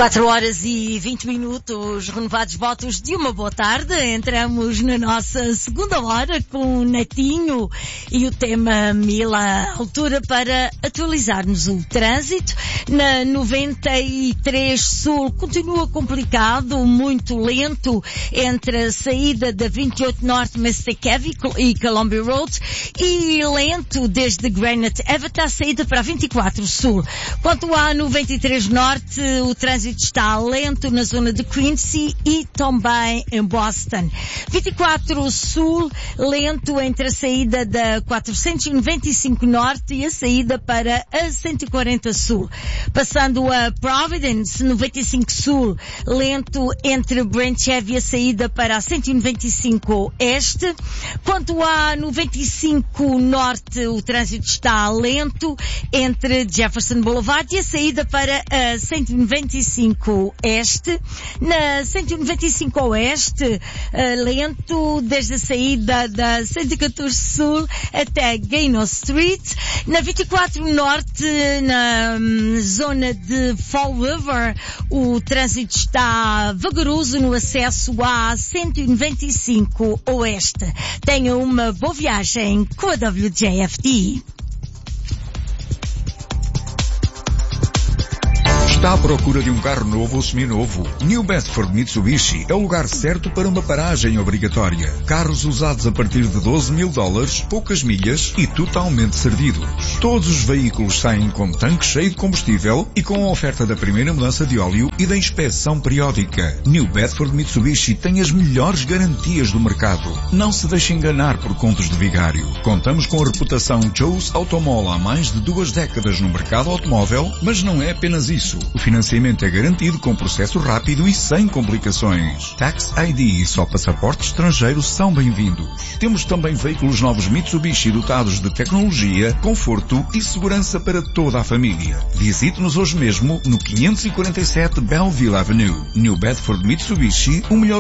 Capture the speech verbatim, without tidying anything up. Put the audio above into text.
quatro horas e vinte minutos, renovados votos de uma boa tarde. Entramos na nossa segunda hora com o Netinho e o tema Mila, altura para atualizarmos o trânsito. Na noventa e três Sul continua complicado, muito lento entre a saída da vinte e oito Norte, Mystic Ave e Columbia Road, e lento desde Granite Ave até a saída para a vinte e quatro Sul. Quanto à noventa e três Norte, o trânsito está lento na zona de Quincy e também em Boston. vinte e quatro Sul, lento entre a saída da quatrocentos e noventa e cinco Norte e a saída para a cento e quarenta Sul. Passando a Providence, noventa e cinco Sul, lento entre Branch Ave e a saída para a cento e noventa e cinco Este. Quanto à noventa e cinco Norte, o trânsito está lento entre Jefferson Boulevard e a saída para a cento e noventa e cinco Este. Na cento e noventa e cinco Oeste, uh, lento desde a saída da cento e catorze Sul até Gaynor Street. Na vinte e quatro Norte, na um, zona de Fall River, o trânsito está vagaroso no acesso à cento e noventa e cinco Oeste. Tenha uma boa viagem com a W J F D. Está à procura de um carro novo ou seminovo? New Bedford Mitsubishi é o lugar certo para uma paragem obrigatória. Carros usados a partir de doze mil dólares, poucas milhas e totalmente servidos. Todos os veículos saem com tanque cheio de combustível e com a oferta da primeira mudança de óleo e da inspeção periódica. New Bedford Mitsubishi tem as melhores garantias do mercado. Não se deixe enganar por contos de vigário. Contamos com a reputação Joe's Automall há mais de duas décadas no mercado automóvel, mas não é apenas isso. O financiamento é garantido com processo rápido e sem complicações. Tax I D e só passaporte estrangeiro são bem-vindos. Temos também veículos novos Mitsubishi dotados de tecnologia, conforto e segurança para toda a família. Visite-nos hoje mesmo no quinhentos e quarenta e sete Belleville Avenue. New Bedford Mitsubishi, o melhor